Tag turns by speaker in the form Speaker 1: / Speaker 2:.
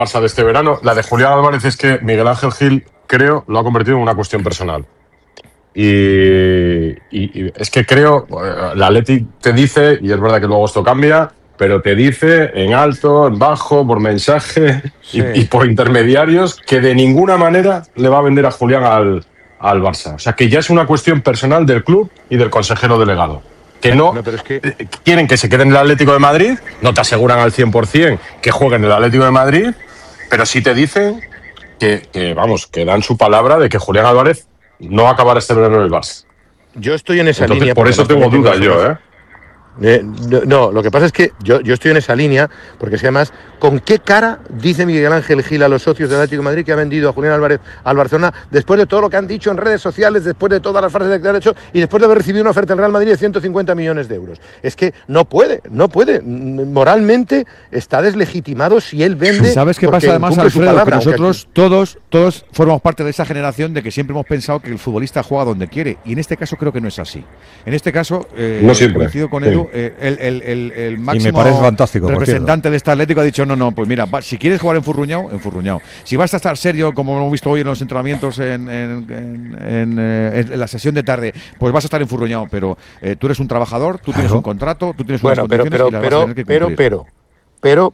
Speaker 1: Barça de este verano. La de Julián Álvarez es que Miguel Ángel Gil, creo, lo ha convertido en una cuestión personal. Y es que creo, la Athletic te dice, y es verdad que luego esto cambia, pero te dice en alto, en bajo, por mensaje y por intermediarios que de ninguna manera le va a vender a Julián al Barça. O sea, que ya es una cuestión personal del club y del consejero delegado. Que no,
Speaker 2: pero es que
Speaker 1: quieren que se quede en el Atlético de Madrid, no te aseguran al 100% que juegue en el Atlético de Madrid, pero sí te dicen que dan su palabra de que Julián Álvarez no acabará este verano en el Barça.
Speaker 2: yo estoy en esa
Speaker 1: Entonces,
Speaker 2: línea.
Speaker 1: por eso tengo dudas yo, ¿eh?
Speaker 2: No, lo que pasa es que yo estoy en esa línea, porque es que además, ¿con qué cara dice Miguel Ángel Gil a los socios del Atlético de Madrid que ha vendido a Julián Álvarez al Barcelona después de todo lo que han dicho en redes sociales, después de todas las frases que han hecho y después de haber recibido una oferta del Real Madrid de 150 millones de euros? Es que no puede. Moralmente está deslegitimado si él vende.
Speaker 3: ¿Sabes qué pasa además,
Speaker 2: cumple su
Speaker 3: Alfredo?
Speaker 2: palabra,
Speaker 3: Que nosotros todos formamos parte de esa generación de que siempre hemos pensado que el futbolista juega donde quiere, y en este caso creo que no es así. En este caso,
Speaker 1: no siempre.
Speaker 3: coincido con Edu, el máximo
Speaker 4: y me parece fantástico,
Speaker 3: representante de este Atlético ha dicho no, pues mira, si quieres jugar enfurruñado. Si vas a estar serio, como hemos visto hoy en los entrenamientos en la sesión de tarde, pues vas a estar enfurruñado, pero tú eres un trabajador, tú tienes un contrato, tú tienes unas condiciones y las vas a tener que cumplir.